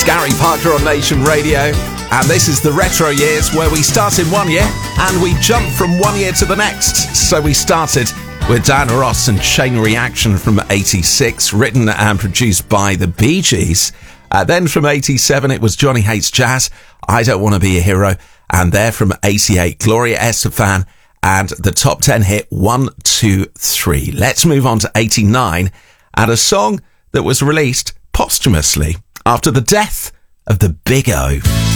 Gary Parker on Nation Radio, and this is the Retro Years, where we start in one year and we jump from one year to the next. So we started with Diana Ross and Chain Reaction from 86, written and produced by the Bee Gees. Then from 87, it was Johnny Hates Jazz, I Don't Want to Be a Hero, and there from 88, Gloria Estefan and the top 10 hit 1, 2, 3. Let's move on to 89 and a song that was released posthumously after the death of the Big O.